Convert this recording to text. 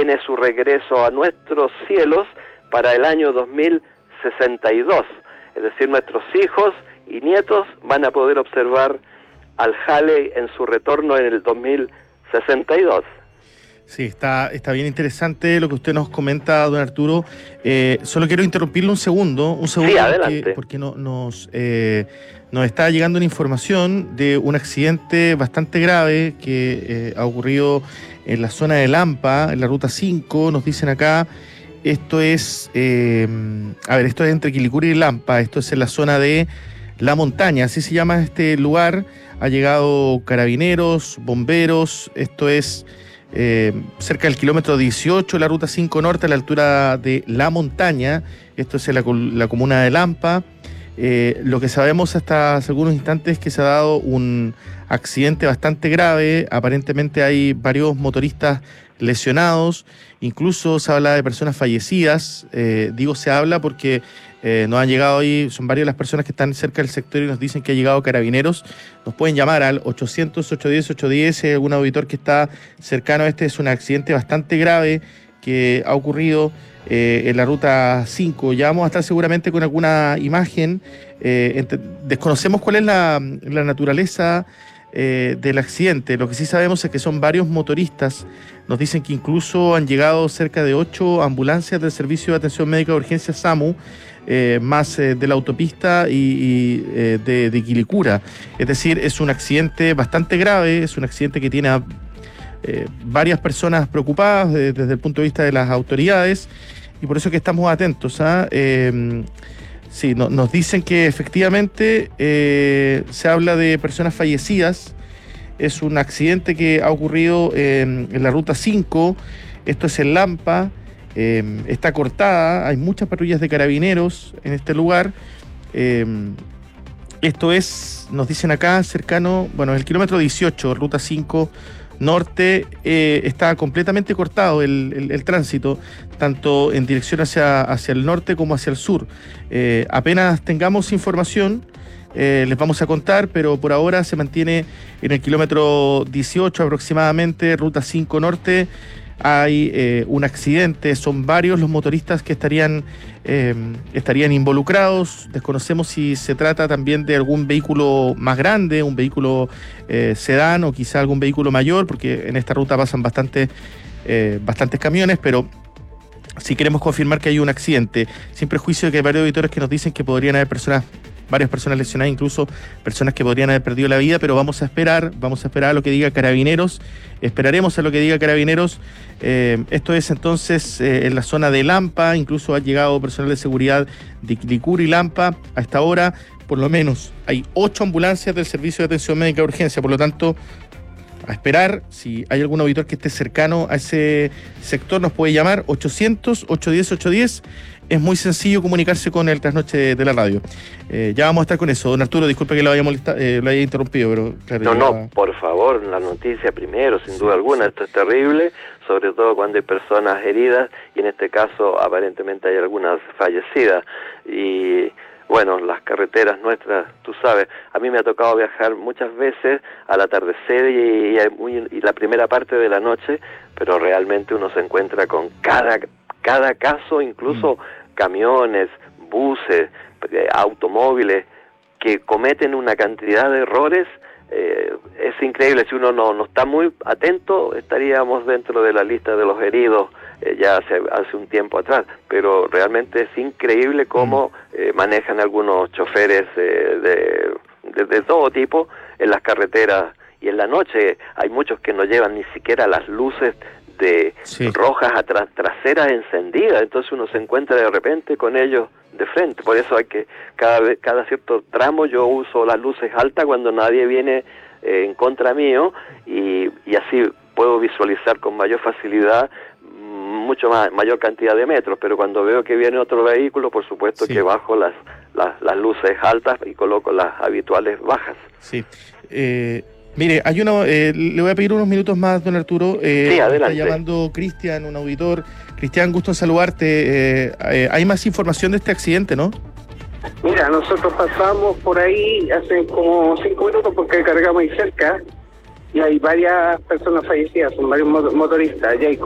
tiene su regreso a nuestros cielos para el año 2062. Es decir, nuestros hijos y nietos van a poder observar al Halley en su retorno en el 2062. Sí, está bien interesante lo que usted nos comenta, don Arturo. Solo quiero interrumpirlo un segundo. Sí, adelante. Porque nos está llegando una información de un accidente bastante grave que ha ocurrido en la zona de Lampa, en la ruta 5, nos dicen acá. Esto es, esto es entre Quilicura y Lampa, esto es en la zona de La Montaña, así se llama este lugar. Ha llegado carabineros, bomberos, esto es cerca del kilómetro 18, la ruta 5 norte, a la altura de La Montaña. Esto es en la comuna de Lampa. Lo que sabemos hasta hace algunos instantes es que se ha dado un accidente bastante grave. Aparentemente hay varios motoristas lesionados, incluso se habla de personas fallecidas. Digo se habla porque nos han llegado ahí, son varias las personas que están cerca del sector y nos dicen que ha llegado carabineros. Nos pueden llamar al 800-810-810, algún auditor que está cercano a este. Es un accidente bastante grave que ha ocurrido en la ruta 5. Ya vamos a estar seguramente con alguna imagen. Desconocemos cuál es la naturaleza del accidente. Lo que sí sabemos es que son varios motoristas. Nos dicen que incluso han llegado cerca de 8 ambulancias del Servicio de Atención Médica de Urgencia SAMU, más de la autopista y de Quilicura. Es decir, es un accidente bastante grave, es un accidente que tiene a varias personas preocupadas desde el punto de vista de las autoridades, y por eso que estamos atentos. Sí, nos dicen que efectivamente se habla de personas fallecidas. Es un accidente que ha ocurrido en la ruta 5, esto es en Lampa, está cortada, hay muchas patrullas de carabineros en este lugar. Esto es, nos dicen acá, cercano, el kilómetro 18, ruta 5 norte, está completamente cortado el tránsito, tanto en dirección hacia el norte como hacia el sur. Apenas tengamos información, les vamos a contar, pero por ahora se mantiene en el kilómetro 18 aproximadamente, ruta 5 norte. Hay un accidente, son varios los motoristas que estarían involucrados. Desconocemos si se trata también de algún vehículo más grande, un vehículo sedán o quizá algún vehículo mayor, porque en esta ruta pasan bastantes camiones, pero sí queremos confirmar que hay un accidente, sin prejuicio de que hay varios auditores que nos dicen que podrían haber varias personas lesionadas, incluso personas que podrían haber perdido la vida, pero vamos a esperar a lo que diga Carabineros. Esperaremos a lo que diga Carabineros. Esto es entonces en la zona de Lampa. Incluso ha llegado personal de seguridad de Quilicura y Lampa. A esta hora, por lo menos, hay 8 ambulancias del Servicio de Atención Médica de Urgencia. Por lo tanto, a esperar. Si hay algún auditor que esté cercano a ese sector, nos puede llamar 800-810-810. Es muy sencillo comunicarse con el Trasnoche de la radio. Ya vamos a estar con eso. Don Arturo, disculpe que lo haya interrumpido, pero claro. No, por favor, la noticia primero, sin duda alguna. Esto es terrible, sobre todo cuando hay personas heridas, y en este caso aparentemente hay algunas fallecidas. Y bueno, las carreteras nuestras, tú sabes, a mí me ha tocado viajar muchas veces al atardecer y la primera parte de la noche, pero realmente uno se encuentra con cada caso, incluso camiones, buses, automóviles, que cometen una cantidad de errores. Es increíble. Si uno no está muy atento, estaríamos dentro de la lista de los heridos ya hace un tiempo atrás, pero realmente es increíble cómo manejan algunos choferes de todo tipo en las carreteras, y en la noche hay muchos que no llevan ni siquiera las luces rojas traseras encendidas, entonces uno se encuentra de repente con ellos de frente. Por eso hay que cada cierto tramo yo uso las luces altas cuando nadie viene en contra mío, y así puedo visualizar con mayor facilidad mayor cantidad de metros. Pero cuando veo que viene otro vehículo, por supuesto que bajo las luces altas y coloco las habituales bajas. Sí. Mire, le voy a pedir unos minutos más, don Arturo. Sí, adelante. Está llamando Cristian, un auditor. Cristian, gusto en saludarte. Hay más información de este accidente, ¿no? Mira, nosotros pasamos por ahí hace como 5 minutos porque cargamos ahí cerca y hay varias personas fallecidas, son varios motoristas. Ya hay